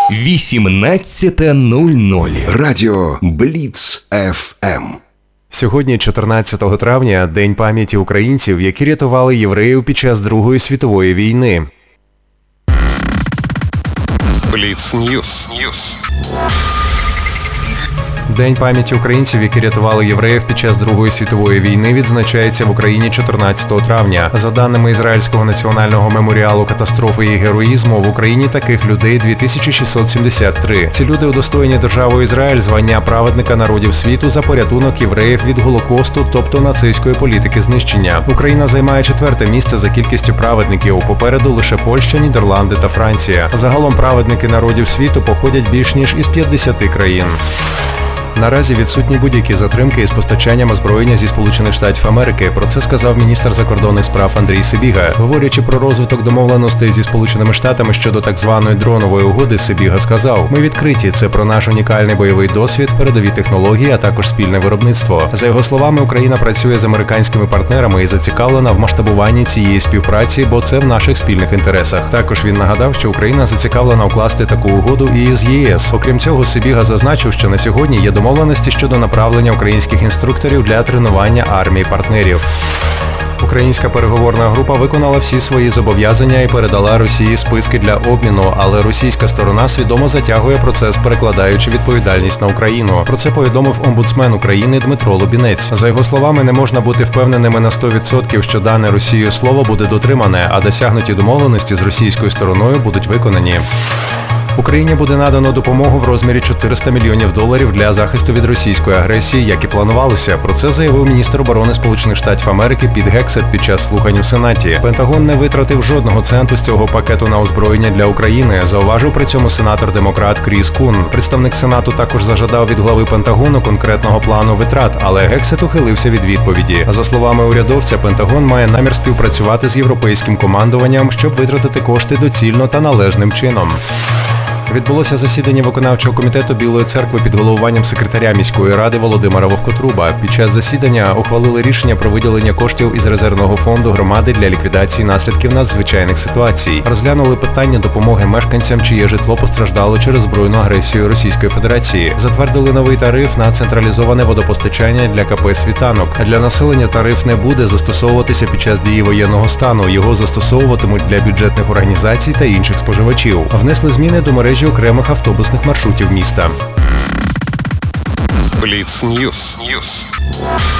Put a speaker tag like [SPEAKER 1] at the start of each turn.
[SPEAKER 1] 18:00.
[SPEAKER 2] Радіо Бліц ФМ.
[SPEAKER 3] Сьогодні, 14 травня, День пам'яті українців, які рятували євреїв під час Другої світової війни.
[SPEAKER 4] Бліц Ньюс.
[SPEAKER 3] День пам'яті українців, які рятували євреїв під час Другої світової війни, відзначається в Україні 14 травня. За даними Ізраїльського національного меморіалу катастрофи і героїзму, в Україні таких людей 2673. Ці люди удостоєні державою Ізраїль звання праведника народів світу за порятунок євреїв від Голокосту, тобто нацистської політики знищення. Україна займає 4-те місце за кількістю праведників. Попереду лише Польща, Нідерланди та Франція. Загалом праведники народів світу походять більш ніж із 50 країн. Наразі відсутні будь-які затримки із постачанням озброєння зі Сполучених Штатів Америки. Про це сказав міністр закордонних справ Андрій Сибіга. Говорячи про розвиток домовленостей зі Сполученими Штатами щодо так званої дронової угоди, Сибіга сказав: "Ми відкриті. Це про наш унікальний бойовий досвід, передові технології, а також спільне виробництво". За його словами, Україна працює з американськими партнерами і зацікавлена в масштабуванні цієї співпраці, бо це в наших спільних інтересах. Також він нагадав, що Україна зацікавлена укласти таку угоду і з ЄС. Окрім цього, Сибіга зазначив, що на сьогодні є домовленості щодо направлення українських інструкторів для тренування армії партнерів. Українська переговорна група виконала всі свої зобов'язання і передала Росії списки для обміну, але російська сторона свідомо затягує процес, перекладаючи відповідальність на Україну. Про це повідомив омбудсмен України Дмитро Лубінець. За його словами, не можна бути впевненими на 100%, що дане Росією слово буде дотримане, а досягнуті домовленості з російською стороною будуть виконані. Україні буде надано допомогу в розмірі $400 мільйонів для захисту від російської агресії, як і планувалося. Про це заявив міністр оборони Сполучених Штатів Америки Піт Гексет під час слухань у Сенаті. Пентагон не витратив жодного центу з цього пакету на озброєння для України, зауважив при цьому сенатор-демократ Кріс Кун. Представник Сенату також зажадав від глави Пентагону конкретного плану витрат, але Гексет ухилився від відповіді. За словами урядовця, Пентагон має намір співпрацювати з європейським командуванням, щоб витратити кошти доцільно та належним чином. Відбулося засідання виконавчого комітету Білої церкви під головуванням секретаря міської ради Володимира Вовкотруба. Під час засідання ухвалили рішення про виділення коштів із резервного фонду громади для ліквідації наслідків надзвичайних ситуацій. Розглянули питання допомоги мешканцям, чиє житло постраждало через збройну агресію Російської Федерації. Затвердили новий тариф на централізоване водопостачання для КП «Світанок». Для населення тариф не буде застосовуватися під час дії воєнного стану. Його застосовуватимуть для бюджетних організацій та інших споживачів. Внесли зміни до мережі окремих автобусних маршрутів міста.
[SPEAKER 4] Бліц Ньюс.